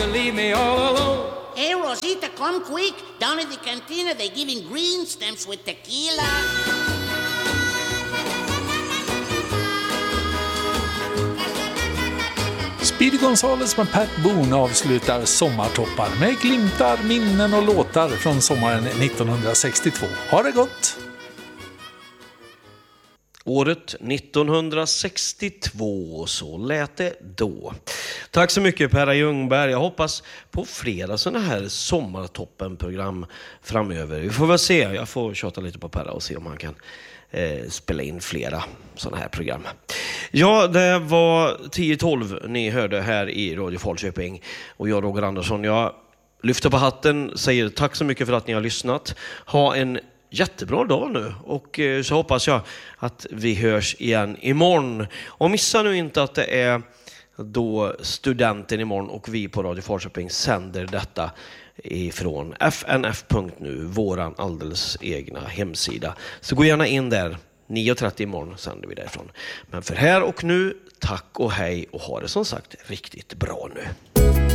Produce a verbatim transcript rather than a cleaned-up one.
Leave me all alone. Hey, Rosita, come quick. Down at the cantina, they're giving green stamps with tequila. Speedy Gonzales med Pat Boone avslutar Sommartoppar med glimtar, minnen och låtar från sommaren nittonhundrasextiotvå. Ha det gott! Året nittonhundrasextiotvå, så lät det då. Tack så mycket Perra Ljungberg. Jag hoppas på flera sådana här Sommartoppen-program framöver. Vi får väl se. Jag får tjata lite på Perra och se om han kan eh, spela in flera sådana här program. Ja, det var tio tolv ni hörde här i Radio Falköping. Och jag, Roger Andersson, jag lyfter på hatten, säger tack så mycket för att ni har lyssnat. Ha en jättebra dag nu, och så hoppas jag att vi hörs igen imorgon. Och missa nu inte att det är då studenten imorgon och vi på Radio Falköping sänder detta ifrån f n f punkt nu, våran alldeles egna hemsida. Så gå gärna in där, nio och trettio imorgon sänder vi därifrån. Men för här och nu, tack och hej, och ha det som sagt riktigt bra nu.